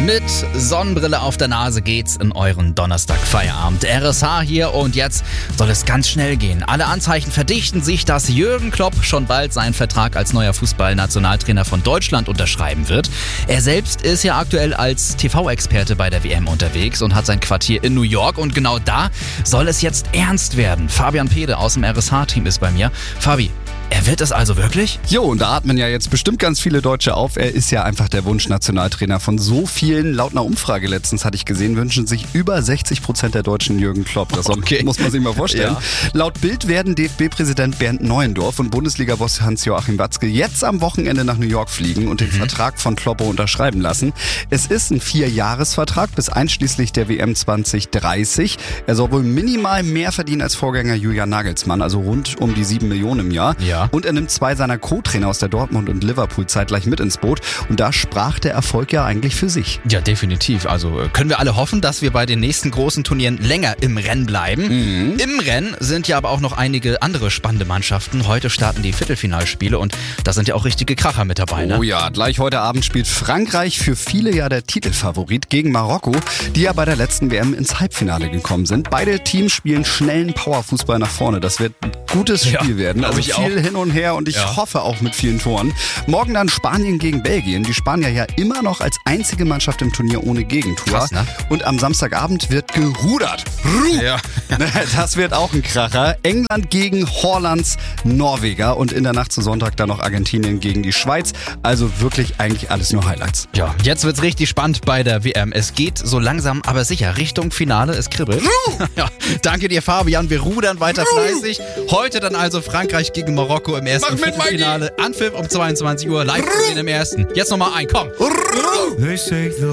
Mit Sonnenbrille auf der Nase geht's in euren Donnerstag-Feierabend. RSH hier und jetzt soll es ganz schnell gehen. Alle Anzeichen verdichten sich, dass Jürgen Klopp schon bald seinen Vertrag als neuer Fußballnationaltrainer von Deutschland unterschreiben wird. Er selbst ist ja aktuell als TV-Experte bei der WM unterwegs und hat sein Quartier in New York. Und genau da soll es jetzt ernst werden. Fabian Pede aus dem RSH-Team ist bei mir. Fabi, er wird es also wirklich? Jo, und da atmen ja jetzt bestimmt ganz viele Deutsche auf. Er ist ja einfach der Wunsch-Nationaltrainer von so vielen. Laut einer Umfrage letztens hatte ich gesehen, wünschen sich über 60% der Deutschen Jürgen Klopp. Das muss man sich mal vorstellen. Ja. Laut Bild werden DFB-Präsident Bernd Neuendorf und Bundesliga-Boss Hans-Joachim Watzke jetzt am Wochenende nach New York fliegen und den Vertrag von Kloppo unterschreiben lassen. Es ist ein 4-Jahres-Vertrag bis einschließlich der WM 2030. Er soll wohl minimal mehr verdienen als Vorgänger Julian Nagelsmann, also rund um die 7 Millionen im Jahr. Ja. Und er nimmt 2 seiner Co-Trainer aus der Dortmund- und Liverpool-Zeit gleich mit ins Boot. Und da sprach der Erfolg ja eigentlich für sich. Ja, definitiv. Also können wir alle hoffen, dass wir bei den nächsten großen Turnieren länger im Rennen bleiben. Im Rennen sind ja aber auch noch einige andere spannende Mannschaften. Heute starten die Viertelfinalspiele und da sind ja auch richtige Kracher mit dabei. Ne? Oh ja, gleich heute Abend spielt Frankreich, für viele ja der Titelfavorit, gegen Marokko, die ja bei der letzten WM ins Halbfinale gekommen sind. Beide Teams spielen schnellen Powerfußball nach vorne. Das wird ein gutes Spiel werden. Also viel hin und her und ich hoffe auch mit vielen Toren. Morgen dann Spanien gegen Belgien. Die Spanier ja immer noch als einzige Mannschaft im Turnier ohne Gegentor. Krass, ne? Und am Samstagabend wird gerudert. Ja. Das wird auch ein Kracher. England gegen Hollands Norweger und in der Nacht zu Sonntag dann noch Argentinien gegen die Schweiz. Also wirklich eigentlich alles nur Highlights. Ja, jetzt wird's richtig spannend bei der WM. Es geht so langsam, aber sicher Richtung Finale. Es kribbelt. Ja, danke dir, Fabian. Wir rudern weiter fleißig. Heute dann also Frankreich gegen Marokko im ersten Viertelfinale. Anpfiff um 22 Uhr. Live zu sehen im ersten. Jetzt nochmal ein, komm.